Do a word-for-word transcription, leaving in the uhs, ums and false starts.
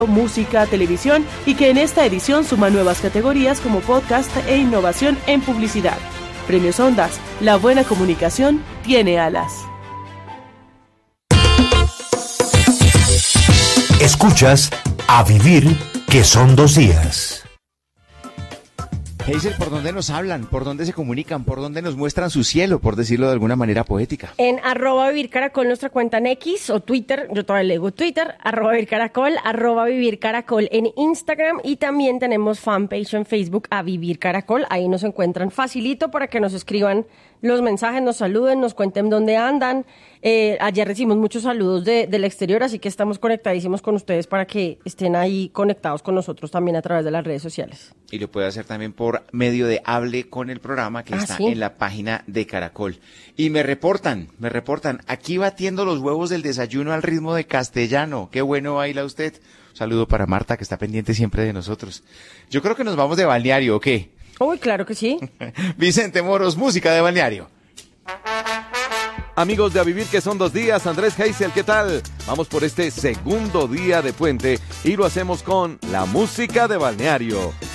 música, televisión y que en esta edición suma nuevas categorías como podcast e innovación en publicidad. Premios Ondas, la buena comunicación tiene alas. Escuchas A Vivir, que son dos días. Hazel, ¿por dónde nos hablan? ¿Por dónde se comunican? ¿Por dónde nos muestran su cielo? Por decirlo de alguna manera poética. En arroba vivir caracol, nuestra cuenta en X o Twitter, yo todavía le digo Twitter, arroba vivir caracol, arroba vivir caracol en Instagram y también tenemos fanpage en Facebook a Vivir Caracol. Ahí nos encuentran facilito para que nos escriban los mensajes, nos saluden, nos cuenten dónde andan. Eh, ayer recibimos muchos saludos de, del exterior, así que estamos conectadísimos con ustedes para que estén ahí conectados con nosotros también a través de las redes sociales. Y lo puede hacer también por medio de Hable con el programa que ah, está ¿sí? en la página de Caracol. Y me reportan, me reportan, aquí batiendo los huevos del desayuno al ritmo de castellano. Qué bueno baila usted. Un saludo para Marta, que está pendiente siempre de nosotros. Yo creo que nos vamos de balneario, ¿o qué? Uy, claro que sí. Vicente Moros, música de balneario. Amigos de A Vivir, que son dos días, Andrés Hazel, ¿qué tal? Vamos por este segundo día de puente y lo hacemos con la música de balneario.